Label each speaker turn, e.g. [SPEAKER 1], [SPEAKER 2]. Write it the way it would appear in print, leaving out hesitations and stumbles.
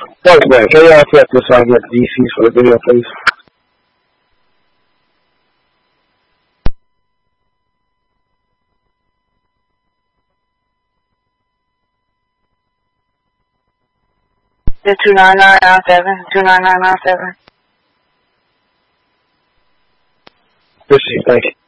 [SPEAKER 1] Thanks, man. Can y'all set this so I get the DCs for the video, please?
[SPEAKER 2] The 29997, 29997.
[SPEAKER 1] Appreciate it. Thank you.